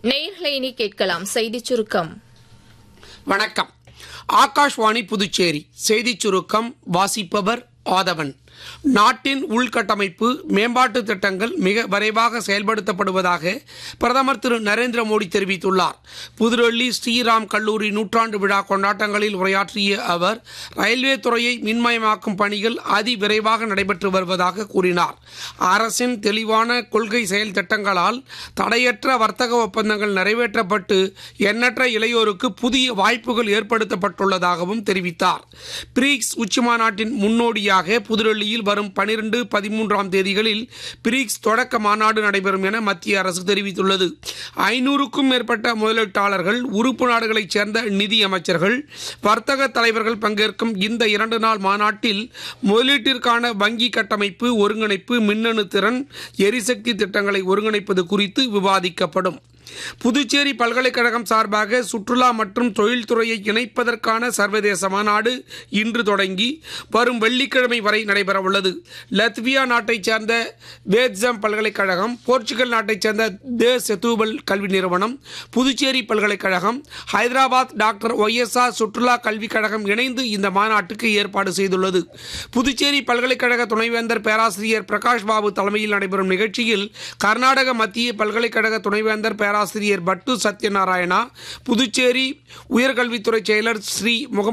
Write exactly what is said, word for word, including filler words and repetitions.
நேயர்களை இனி கேட்கலாம் செய்திச் சுருக்கம். வணக்கம். ஆகாஷ்வாணி புதுச்சேரி செய்திச் சுருக்கம் வாசிப்பவர் ஆதவன். நாட்டின் உள்கட்டமைப்பு மேம்பாட்டு திட்டங்கள் மிக விரைவாக செயல்படுத்தப்படுவதாக பிரதமர் திரு நரேந்திர மோடி தெரிவித்துள்ளார். புதுடெல்லி ஸ்ரீராம் கல்லூரி நூற்றாண்டு விழா கொண்டாட்டங்களில் உரையாற்றிய அவர் ரயில்வே துறையை மின்மயமாக்கும் பணிகள் அதிவிரைவாக நடைபெற்று வருவதாக கூறினார். அரசின் தெளிவான கொள்கை செயல் திட்டங்களால் தடையற்ற வர்த்தக ஒப்பந்தங்கள் நிறைவேற்றப்பட்டு எண்ணற்ற இளையோருக்கு புதிய வாய்ப்புகள் ஏற்படுத்தப்பட்டுள்ளதாகவும் தெரிவித்தார். பிரிக்ஸ் உச்சிமாநாட்டின் முன்னோடியாக புதுடெல்லியில் வரும் பனிரெண்டு பதிமூன்றாம் தேதிகளில் பிரிக்ஸ் தொடக்க மாநாடு நடைபெறும் என மத்திய அரசு தெரிவித்துள்ளது. ஐநூறுக்கும் மேற்பட்ட முதலீட்டாளர்கள், உறுப்பு நாடுகளைச் சேர்ந்த நிதி அமைச்சர்கள், வர்த்தக தலைவர்கள் பங்கேற்கும் இந்த இரண்டு நாள் மாநாட்டில் முதலீட்டிற்கான வங்கி கட்டமைப்பு ஒருங்கிணைப்பு, மின்னணு திறன், எரிசக்தி திட்டங்களை ஒருங்கிணைப்பது குறித்து விவாதிக்கப்படும். புதுச்சேரி பல்கலைக்கழகம் சார்பாக சுற்றுலா மற்றும் தொழில்துறையை இணைப்பதற்கான சர்வதேச மாநாடு இன்று தொடங்கி வரும் வெள்ளிக்கிழமை வரை நடைபெறவுள்ளது. லத்வியா நாட்டைச் சேர்ந்த வேட்ஸம் பல்கலைக்கழகம், போர்ச்சுகல் நாட்டைச் சேர்ந்த தே செதூபல் கல்வி நிறுவனம், புதுச்சேரி பல்கலைக்கழகம், Hyderabad doctor Y S R சுற்றுலா கல்விக் கழகம் இணைந்து இந்த மாநாட்டுக்கு ஏற்பாடு செய்துள்ளது. புதுச்சேரி பல்கலைக்கழக துணைவேந்தர் பேராசிரியர் பிரகாஷ் பாபு தலைமையில் நடைபெறும் நிகழ்ச்சியில் கர்நாடக மத்திய பல்கலைக்கழக துணைவேந்தர் பேராசிரியர் பட்டு சத்யநாராயணா, புதுச்சேரி உயர்கல்வித்துறை செயலர் ஸ்ரீ முகமது